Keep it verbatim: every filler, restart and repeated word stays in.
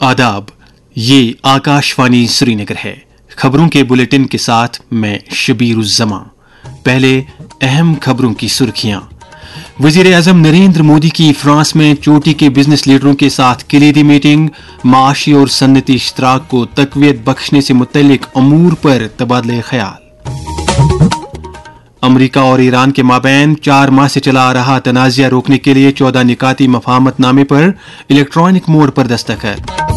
आदाब, ये आकाशवाणी श्रीनगर है। खबरों के बुलेटिन के साथ मैं शबीर उज़ ज़मा। पहले अहम खबरों की सुर्खियां। वज़ीर-ए-आज़म नरेंद्र मोदी की फ्रांस में चोटी के बिजनेस लीडरों के साथ कलीदी मीटिंग, माशी और सन्नती इश्तराक को तक़वियत बख्शने से मुतल्लिक अमूर पर तबादले ख्याल। अमरीका और ईरान के माबैन चार माह से चला आ रहा तनाज़ा रोकने के लिए चौदह निकाती मफाहमतनामे पर इलेक्ट्रॉनिक मोड पर दस्तखत।